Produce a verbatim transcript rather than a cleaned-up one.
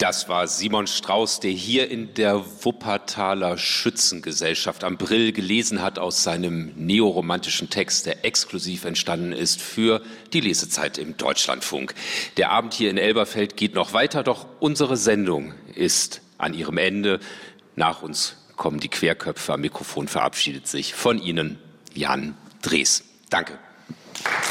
Das war Simon Strauß, der hier in der Wuppertaler Schützengesellschaft am Brill gelesen hat aus seinem neoromantischen Text, der exklusiv entstanden ist für die Lesezeit im Deutschlandfunk. Der Abend hier in Elberfeld geht noch weiter, doch unsere Sendung ist an ihrem Ende. Nach uns kommen die Querköpfe. Am Mikrofon verabschiedet sich von Ihnen Jan Drees. Danke.